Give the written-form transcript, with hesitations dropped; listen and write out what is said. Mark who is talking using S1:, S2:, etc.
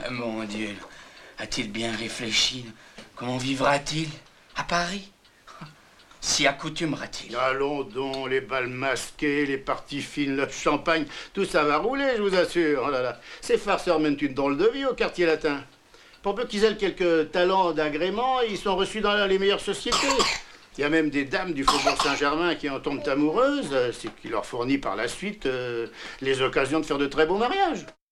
S1: Mon Dieu, a-t-il bien réfléchi? Comment vivra-t-il à Paris? S'y accoutumera-t-il?
S2: Allons donc, les bals masqués, les parties fines, le champagne, tout ça va rouler, je vous assure. Oh là là, ces farceurs mènent une drôle de vie au quartier latin. Pour peu qu'ils aient quelques talents d'agrément, ils sont reçus dans les meilleures sociétés. Il y a même des dames du Faubourg Saint-Germain qui en tombent amoureuses, ce qui leur fournit par la suite les occasions de faire de très beaux mariages.